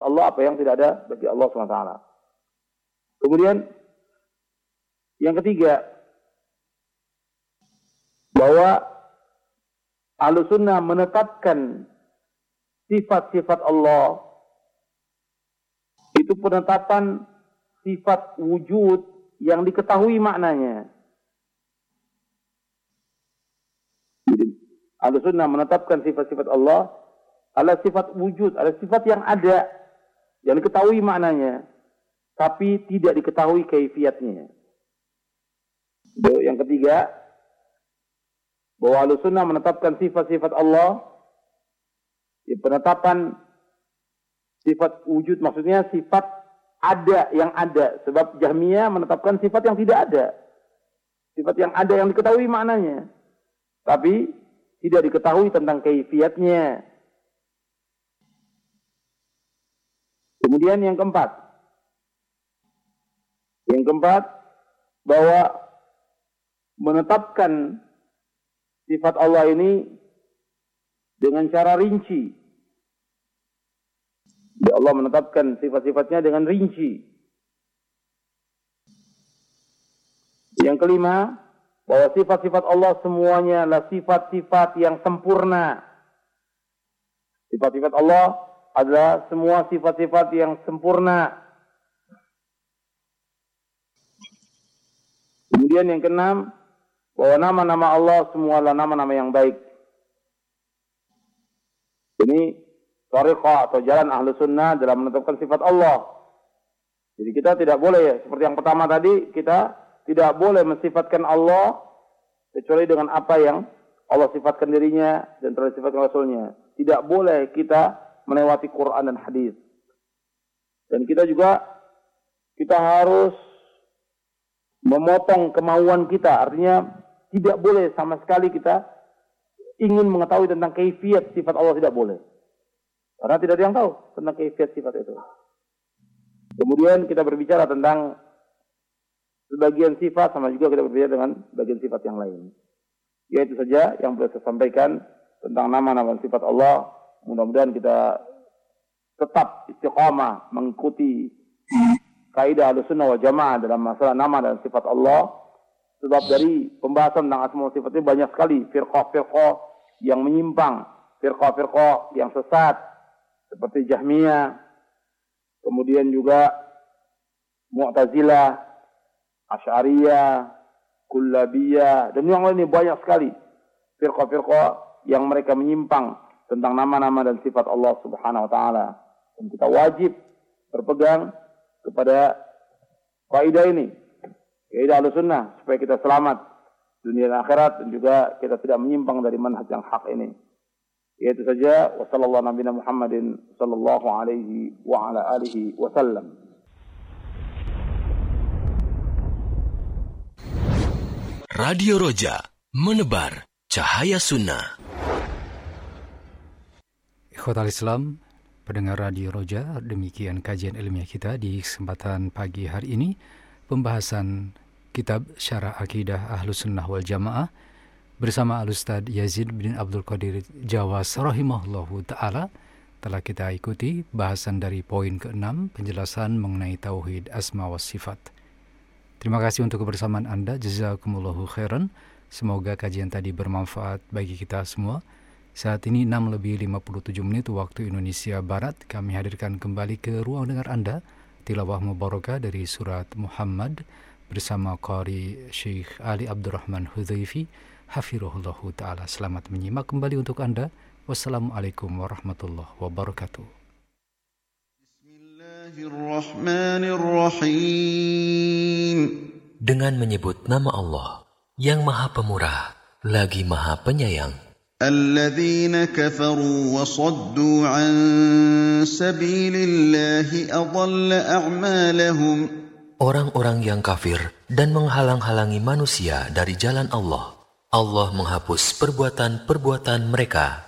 Allah, apa yang tidak ada bagi Allah SWT. Kemudian yang ketiga, bahwa Ahlussunnah menetapkan sifat-sifat Allah itu penetapan sifat wujud yang diketahui maknanya. Ahlussunnah menetapkan sifat-sifat Allah adalah sifat wujud, adalah sifat yang ada, yang diketahui maknanya, tapi tidak diketahui kaifiatnya. Yang ketiga, bahwa Ahlussunnah menetapkan sifat-sifat Allah, penetapan sifat wujud maksudnya sifat ada yang ada, sebab Jahmiyah menetapkan sifat yang tidak ada, sifat yang ada yang diketahui maknanya, tapi tidak diketahui tentang kaifiatnya. Kemudian yang keempat, bahwa menetapkan sifat Allah ini dengan cara rinci. Allah menetapkan sifat-sifatnya dengan rinci. Yang kelima, bahwa sifat-sifat Allah semuanya adalah sifat-sifat yang sempurna. Sifat-sifat Allah adalah semua sifat-sifat yang sempurna. Kemudian yang keenam, bahwa nama-nama Allah semua adalah nama-nama yang baik. Ini thariqah atau jalan Ahlussunnah dalam menetapkan sifat Allah. Jadi kita tidak boleh, seperti yang pertama tadi, kita tidak boleh mensifatkan Allah kecuali dengan apa yang Allah sifatkan dirinya dan telah sifatkan Rasulnya. Tidak boleh kita melewati Quran dan hadis. Dan kita harus memotong kemauan kita. Artinya tidak boleh sama sekali kita ingin mengetahui tentang kaifiat sifat Allah, tidak boleh. Karena tidak ada yang tahu tentang kaifiat sifat itu. Kemudian kita berbicara tentang sebagian sifat, sama juga kita berbicara dengan bagian sifat yang lain. Ya, itu saja yang boleh saya sampaikan tentang nama-nama sifat Allah. Mudah-mudahan kita tetap istiqamah mengikuti kaidah Ahlussunnah wal Jamaah dalam masalah nama dan sifat Allah. Sebab dari pembahasan tentang asma wa sifat ini banyak sekali firqah-firqah yang menyimpang, firqah-firqah yang sesat seperti Jahmiyah, kemudian juga Mu'tazilah, Asy'ariyah, Kullabiyah, dan yang lainnya banyak sekali firqah-firqah yang mereka menyimpang tentang nama-nama dan sifat Allah Subhanahu wa taala. Dan kita wajib berpegang kepada kaidah ini, kaidah Ahlussunnah, supaya kita selamat dunia dan akhirat, dan juga kita tidak menyimpang dari manhaj yang hak ini. Itu saja. Wassallallahu nabiyana Muhammadin sallallahu alaihi wa ala alihi wasallam. Radio Roja, menebar cahaya sunnah. Ikhwatal Islam, pendengar Radio Roja, demikian kajian ilmiah kita di kesempatan pagi hari ini. Pembahasan kitab Syarah Akidah Ahlussunnah wal Jamaah bersama Al-Ustaz Yazid bin Abdul Qadir Jawas rahimahullahu ta'ala. Telah kita ikuti bahasan dari poin ke-6, penjelasan mengenai Tauhid Asma wa Sifat. Terima kasih untuk kebersamaan Anda. Jazakumullahu khairan. Semoga kajian tadi bermanfaat bagi kita semua. Saat ini 6:57 waktu Indonesia Barat. Kami hadirkan kembali ke ruang dengar Anda tilawah mubarakah dari surat Muhammad bersama Qari Syekh Ali Abdurrahman Hudhaifi hafirahullahu ta'ala. Selamat menyimak kembali untuk Anda. Wassalamualaikum warahmatullahi wabarakatuh. Bismillahirrahmanirrahim. Dengan menyebut nama Allah yang Maha Pemurah lagi Maha Penyayang. Alladzina kafaru wa saddu an sabilillahi adalla a'malahum. Orang-orang yang kafir dan menghalang-halangi manusia dari jalan Allah, Allah menghapus perbuatan-perbuatan mereka.